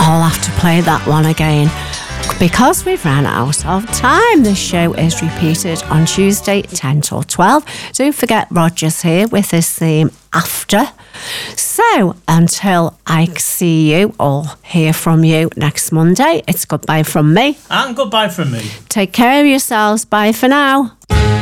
I'll have to play that one again. Because we've ran out of time, this show is repeated on Tuesday, 10 till 12. Don't forget Roger's here with his theme After. So, until I see you or hear from you next Monday, it's goodbye from me. And goodbye from me. Take care of yourselves. Bye for now.